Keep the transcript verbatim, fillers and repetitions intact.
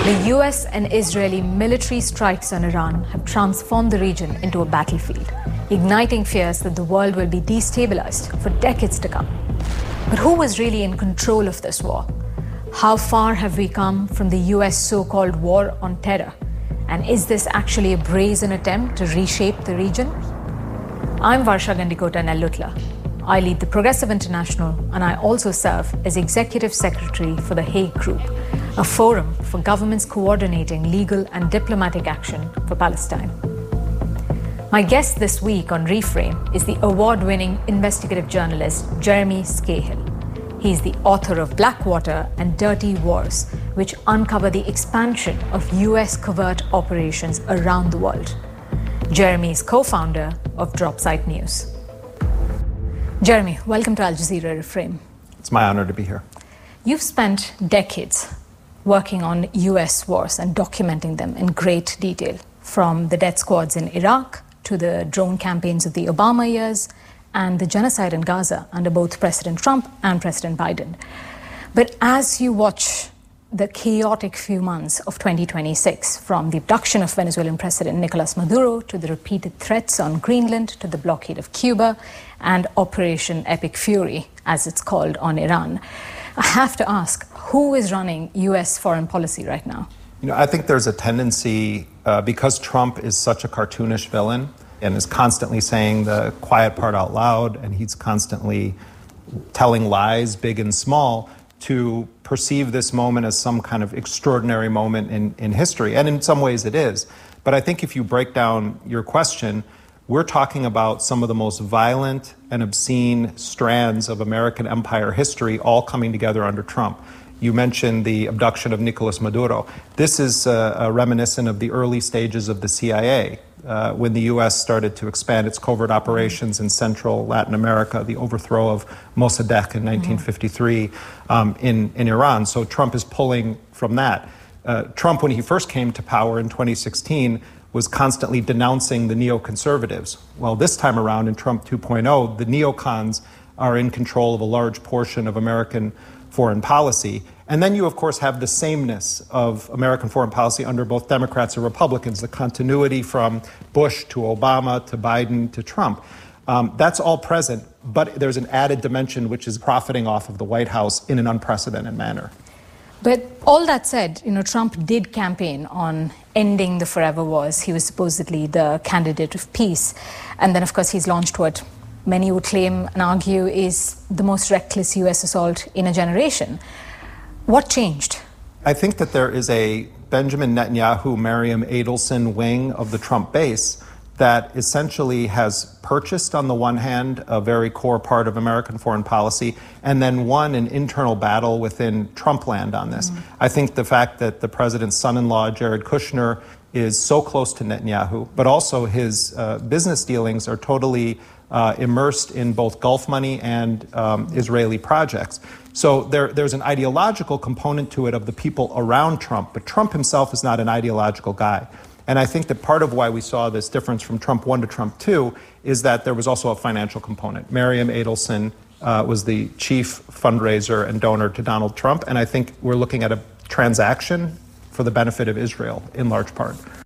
The U S and Israeli military strikes on Iran have transformed the region into a battlefield, igniting fears that the world will be destabilized for decades to come. But who was really in control of this war? How far have we come from the U S so-called war on terror? And is this actually a brazen attempt to reshape the region? I'm Varsha Gandikota Nellutla. I lead the Progressive International, and I also serve as Executive Secretary for the Hague Group, a forum for governments coordinating legal and diplomatic action for Palestine. My guest this week on Reframe is the award-winning investigative journalist Jeremy Scahill. He's the author of Blackwater and Dirty Wars, which uncover the expansion of U S covert operations around the world. Jeremy is co-founder of Dropsite News. Jeremy, welcome to Al Jazeera Reframe. It's my honor to be here. You've spent decades working on U S wars and documenting them in great detail, from the death squads in Iraq to the drone campaigns of the Obama years and the genocide in Gaza under both President Trump and President Biden. But as you watch the chaotic few months of twenty twenty-six, from the abduction of Venezuelan President Nicolas Maduro to the repeated threats on Greenland to the blockade of Cuba and Operation Epic Fury, as it's called, on Iran, I have to ask, who is running U S foreign policy right now? You know, I think there's a tendency, uh, because Trump is such a cartoonish villain and is constantly saying the quiet part out loud, and he's constantly telling lies, big and small, to perceive this moment as some kind of extraordinary moment in, in history. And in some ways it is. But I think if you break down your question, we're talking about some of the most violent and obscene strands of American empire history all coming together under Trump. You mentioned the abduction of Nicolas Maduro. This is uh, uh, reminiscent of the early stages of the C I A, uh, when the U S started to expand its covert operations in Central Latin America, the overthrow of Mossadegh in nineteen fifty-three mm-hmm. um, in, in Iran. So Trump is pulling from that. Uh, Trump, when he first came to power in twenty sixteen, was constantly denouncing the neoconservatives. Well, this time around in Trump two point oh, the neocons are in control of a large portion of American foreign policy. And then you, of course, have the sameness of American foreign policy under both Democrats and Republicans, the continuity from Bush to Obama to Biden to Trump. Um, that's all present, but there's an added dimension which is profiting off of the White House in an unprecedented manner. But all that said, you know, Trump did campaign on ending the forever wars. He was supposedly the candidate of peace. And then, of course, he's launched what many would claim and argue is the most reckless U S assault in a generation. What changed? I think that there is a Benjamin Netanyahu, Miriam Adelson wing of the Trump base that essentially has purchased, on the one hand, a very core part of American foreign policy, and then won an internal battle within Trump land on this. Mm. I think the fact that the president's son-in-law, Jared Kushner, is so close to Netanyahu, but also his uh, business dealings are totally uh, immersed in both Gulf money and um, Israeli projects. So there, there's an ideological component to it of the people around Trump, but Trump himself is not an ideological guy. And I think that part of why we saw this difference from Trump one to Trump two is that there was also a financial component. Miriam Adelson uh, was the chief fundraiser and donor to Donald Trump, and I think we're looking at a transaction for the benefit of Israel in large part.